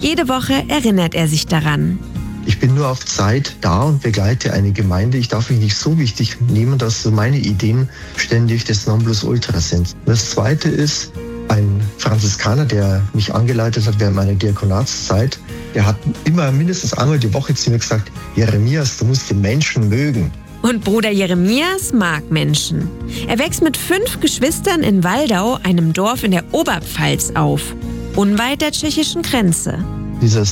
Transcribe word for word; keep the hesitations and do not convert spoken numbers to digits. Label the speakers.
Speaker 1: Jede Woche erinnert er sich daran.
Speaker 2: Ich bin nur auf Zeit da und begleite eine Gemeinde. Ich darf mich nicht so wichtig nehmen, dass so meine Ideen ständig das Nonplusultra sind. Das Zweite ist, ein Franziskaner, der mich angeleitet hat während meiner Diakonatszeit, der hat immer mindestens einmal die Woche zu mir gesagt, Jeremias, du musst den Menschen mögen.
Speaker 1: Und Bruder Jeremias mag Menschen. Er wächst mit fünf Geschwistern in Waldau, einem Dorf in der Oberpfalz, auf, unweit der tschechischen Grenze.
Speaker 2: Dieses